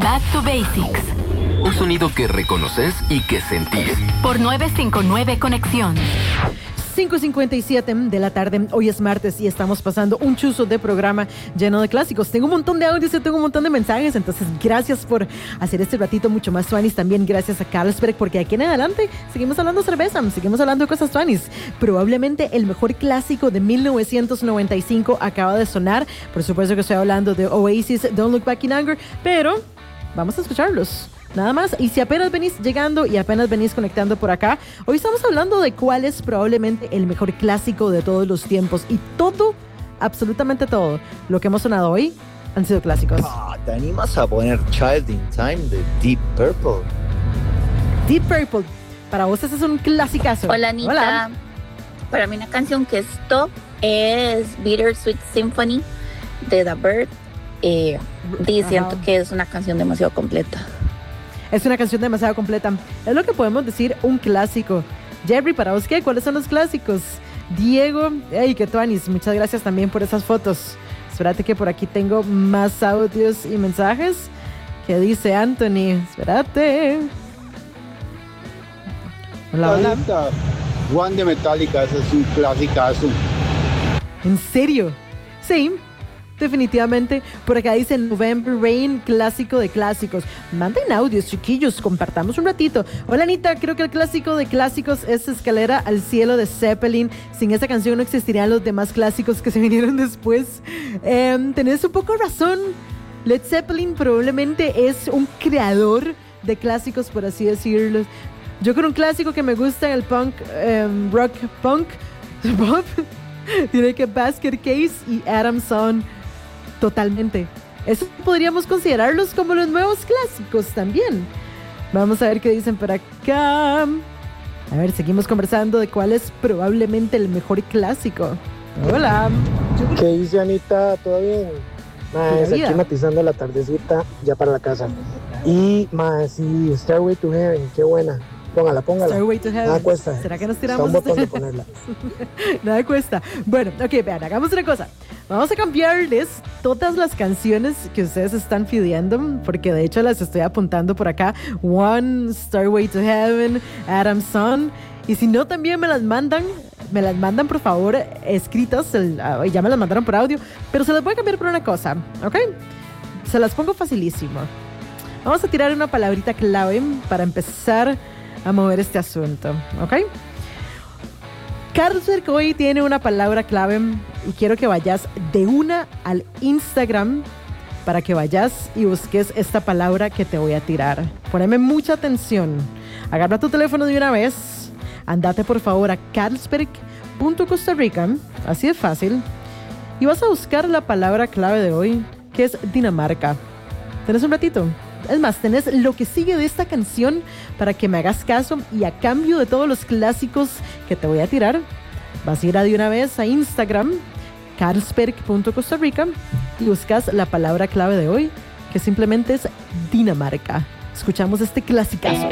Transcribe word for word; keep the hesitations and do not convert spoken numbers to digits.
Back to Basics. Un sonido que reconoces y que sentís. Por novecientos cincuenta y nueve Conexión. cinco cincuenta y siete de la tarde, hoy es martes y estamos pasando un chuzo de programa lleno de clásicos. Tengo un montón de audios y tengo un montón de mensajes, entonces gracias por hacer este ratito mucho más tuanis. También gracias a Carlsberg, porque aquí en adelante seguimos hablando de cerveza, seguimos hablando de cosas tuanis. Probablemente el mejor clásico de mil novecientos noventa y cinco acaba de sonar. Por supuesto que estoy hablando de Oasis, Don't Look Back in Anger, pero vamos a escucharlos. Nada más, y si apenas venís llegando y apenas venís conectando por acá, hoy estamos hablando de cuál es probablemente el mejor clásico de todos los tiempos. Y todo, absolutamente todo, lo que hemos sonado hoy han sido clásicos. Ah, ¿te animas a poner Child in Time de Deep Purple? Deep Purple, para vos ese es un clasicazo. Hola, Anita. Hola. Para mí una canción que es top es Bittersweet Symphony de The Bird. Eh, y siento que es una canción demasiado completa. Es una canción demasiado completa. Es lo que podemos decir, un clásico. Jerry, ¿para vos qué? ¿Cuáles son los clásicos? Diego, hey, qué tuanis. Muchas gracias también por esas fotos. Espérate que por aquí tengo más audios y mensajes. ¿Qué dice Anthony? Espérate. Hola, hola. Hola. One de Metallica, ese es un clasicazo. ¿En serio? Sí. Definitivamente, por acá dice November Rain, clásico de clásicos. Manden audios, chiquillos, compartamos un ratito. Hola, Anita, creo que el clásico de clásicos es Escalera al Cielo de Zeppelin. Sin esa canción no existirían los demás clásicos que se vinieron después. Eh, tenés un poco razón. Led Zeppelin probablemente es un creador de clásicos, por así decirlo. Yo con un clásico que me gusta en el punk, eh, rock punk, pop, tiene que Basket Case y Adam Son. Totalmente. Eso podríamos considerarlos como los nuevos clásicos también. Vamos a ver qué dicen por acá. A ver, seguimos conversando de cuál es probablemente el mejor clásico. Hola. ¿Qué dice Anita? ¿Todo bien? Más aquí matizando la tardecita ya para la casa. Y más, sí, Stairway to Heaven, qué buena. Póngala, póngala. Stairway to Heaven. Nada cuesta. ¿Será que nos tiramos? Está un botón de ponerla. Nada cuesta. Bueno, ok, vean, hagamos una cosa. Vamos a cambiarles todas las canciones que ustedes están pidiendo, porque de hecho las estoy apuntando por acá. One, Stairway to Heaven, Adam Son. Y si no, también me las mandan. Me las mandan, por favor, escritas. El, uh, ya me las mandaron por audio. Pero se las voy a cambiar por una cosa, ¿ok? Se las pongo facilísimo. Vamos a tirar una palabrita clave para empezar a mover este asunto, ¿ok? Carlsberg hoy tiene una palabra clave y quiero que vayas de una al Instagram para que vayas y busques esta palabra que te voy a tirar. Poneme mucha atención. Agarra tu teléfono de una vez, andate por favor a carlsberg punto costa rica, así de fácil, y vas a buscar la palabra clave de hoy, que es Dinamarca. ¿Tenés un ratito? Es más, tenés lo que sigue de esta canción para que me hagas caso, y a cambio de todos los clásicos que te voy a tirar, vas a ir a de una vez a Instagram, carlsberg punto costa rica, y buscas la palabra clave de hoy, que simplemente es Dinamarca. Escuchamos este clasicazo.